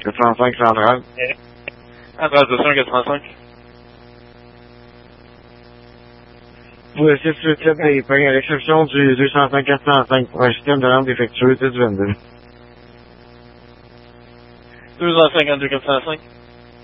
405 centrale. Centrale station 405. Pour le 687 Ping, à l'exception du 205-405 pour un système de lampe défectueux 1022. 252 405.